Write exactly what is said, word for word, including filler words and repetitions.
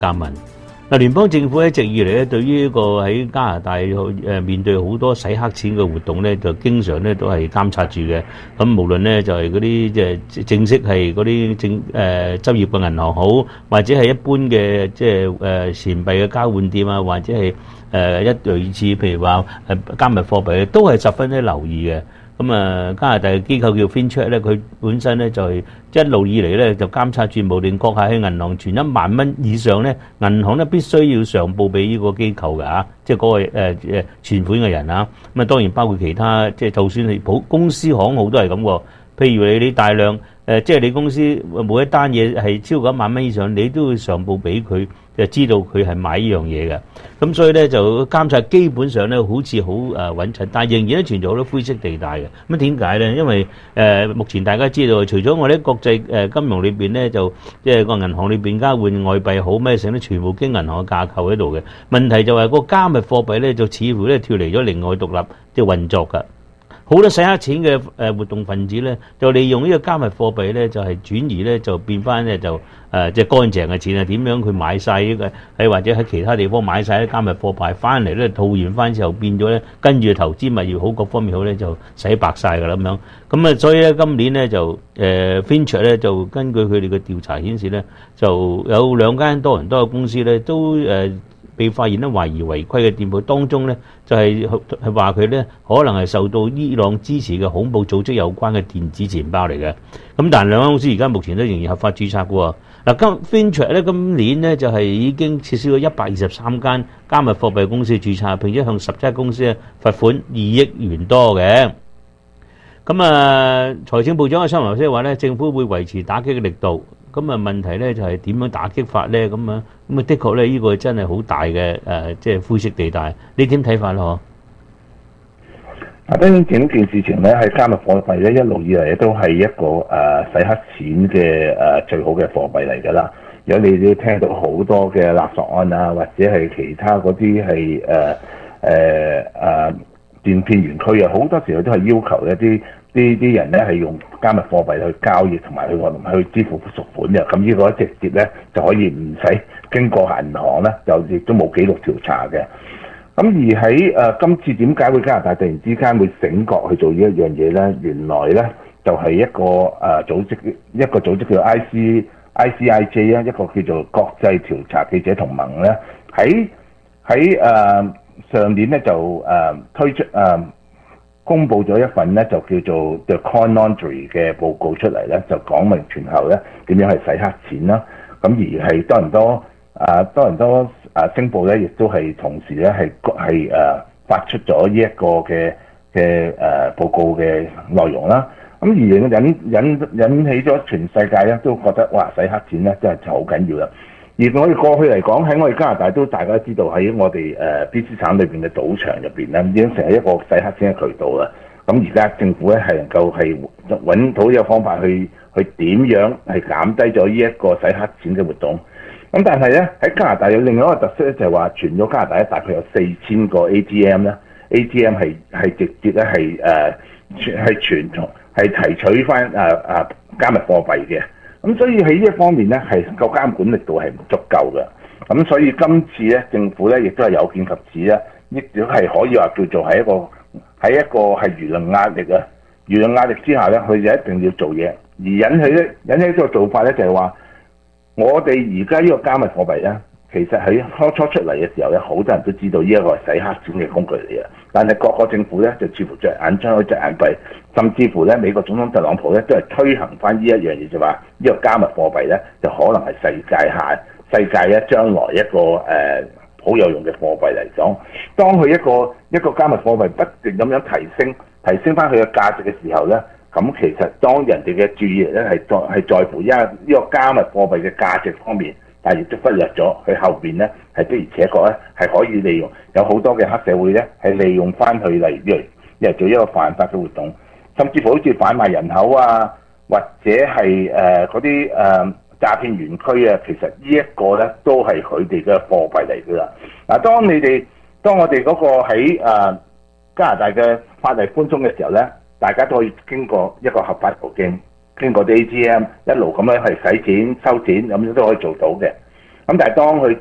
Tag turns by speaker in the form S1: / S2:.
S1: 加文嗱，聯邦政府一直以嚟咧，對於呢個喺加拿大誒面對好多洗黑錢嘅活動咧，就經常咧都係監察住嘅。咁無論咧就係嗰啲即係正式係嗰啲正誒、呃、執業嘅銀行好，或者係一般嘅即係誒錢幣嘅交換店啊，或者係誒、呃、一類似譬如話誒加密貨幣咧，都係十分之留意嘅。咁啊，加拿大嘅機構叫 FinCEN 咧，佢本身咧就係一路以嚟咧就監察住，無論閣下喺銀行存一萬蚊以上咧，銀行咧必須要上報俾呢個機構嘅嚇，即係嗰個誒誒存款嘅人啊。咁啊，當然包括其他，即係就算係普公司行號都係咁喎。譬如你你大量誒，即係你公司每一單嘢係超過一萬蚊以上，你都要上報俾佢，就知道佢係買呢樣嘢嘅。咁所以咧就監察基本上咧好似好誒穩陣，但係仍然咧存在好多灰色地帶嘅。咁點解咧？因為誒、呃、目前大家知道，除咗我哋國際誒金融裏邊咧，就即係個銀行裏邊交換外幣好咩成咧，全部經銀行嘅架構喺度嘅。問題就係個加密貨幣咧，就似乎咧脫離咗另外獨立即係運作㗎。好多洗黑錢嘅誒活動分子咧，就利用呢個加密貨幣咧，就係轉移咧，就變翻咧就誒即係乾淨嘅錢啊！點樣佢買曬呢個喺或者喺其他地方買曬啲加密貨幣翻嚟咧，套現翻之後變咗咧，跟住投資物業好各方面好咧，就洗白曬㗎啦咁樣。咁啊，所以咧今年咧就誒 FinCEN 咧就根據佢哋嘅調查顯示咧，就有兩間多倫多嘅公司咧都誒被發現咧懷疑違規嘅店鋪當中咧，就係係話佢咧可能係受到伊朗支持嘅恐怖組織有關嘅電子錢包嚟嘅。咁但係兩間公司而家目前都仍然合法註冊嘅喎。嗱，今 FinCEN 咧今年咧就係已經撤銷咗一百二十三間加密貨幣公司註冊，並且向十七間公司咧罰款二億元多嘅。咁啊，財政部長嘅新聞即係話咧，政府會維持打擊嘅力度。咁啊，問題咧就係點樣打擊法咧？咁啊，咁啊，的確咧，呢個真係好大嘅誒，即係灰色地帶。你點睇法咧？嗬？
S2: 啊，當然整件事情咧，喺加密貨幣咧一路以嚟都係一個誒、呃、洗黑錢嘅誒、呃、最好嘅貨幣嚟㗎啦。如果你都聽到好多嘅勒索案啊，或者係其他嗰啲係誒誒誒電騙園區啊，好多時候都係要求一啲啲啲人咧係用加密貨幣去交易同埋去去支付贖款嘅。咁呢個直接咧就可以唔使經過銀行咧，就亦都冇記錄調查嘅。咁而喺誒、呃、今次點解會加拿大突然之間會醒覺去做呢一樣嘢咧？原來咧就係、是、一個誒、呃、組織，一個組織叫做 I C I C I J 啊，一個叫做國際調查記者同盟咧，喺喺誒上年咧就誒、呃、推出誒、呃、公佈咗一份咧就叫做 The Coin Laundry 嘅報告出嚟咧，就講明全球咧點樣係洗黑錢啦。咁而係多倫多啊，多倫多啊星報咧，亦都係同時咧係係誒發出咗呢一個嘅嘅誒報告嘅內容啦。咁而引引引起咗全世界咧都覺得哇，洗黑錢咧真係好緊要啦。而我哋過去嚟講，喺我哋加拿大都大家知道喺我哋誒 B C 省裏邊嘅賭場入邊咧，已經成為一個洗黑錢嘅渠道啦。咁而家政府咧係能夠係揾到呢個方法去去點樣係減低咗呢一個洗黑錢嘅活動。咁但係咧喺加拿大有另外一個特色咧，就係話全咗加拿大咧大概有四千個 A T M 咧 ，A T M 係係直接咧係誒係傳統係提取翻誒誒加密貨幣嘅。咁所以喺呢一方面咧係個監管力度係唔足夠嘅。咁所以今次咧政府咧亦都係有見及此咧，亦都係可以話叫做係一個喺一個係輿論壓力啊，輿論壓力之下咧，佢就一定要做嘢，而引起咧引起呢個做法咧就係話。我哋而家呢個加密貨幣咧，其實喺初初出嚟嘅時候咧，好多人都知道呢一個係洗黑錢嘅工具嚟嘅。但係各個政府咧就似乎着眼將佢隻眼閉，甚至乎咧美國總統特朗普咧都係推行翻呢一樣嘢，就話呢個加密貨幣咧就可能係世界下世界咧將來一個誒好、呃、有用嘅貨幣嚟講。當佢一個一個加密貨幣不斷咁樣提升，提升翻佢嘅價值嘅時候咧。咁其實當人哋嘅注意力咧係在係在乎一呢個加密貨幣嘅價值方面，但係亦都忽略咗佢後邊咧係的而且確咧係可以利用有好多嘅黑社會咧係利用翻佢嚟嚟嚟做一個犯法嘅活動，甚至乎好似販賣人口啊，或者係誒嗰啲誒詐騙園區啊，其實呢一個咧都係佢哋嘅貨幣嚟㗎啦。嗱，當你哋當我哋嗰個喺誒、呃、加拿大嘅法例寬鬆嘅時候咧。大家都可以經過一個合法途徑，經過啲 A T M 一路咁樣係洗錢收錢咁樣都可以做到嘅。咁咁但係當佢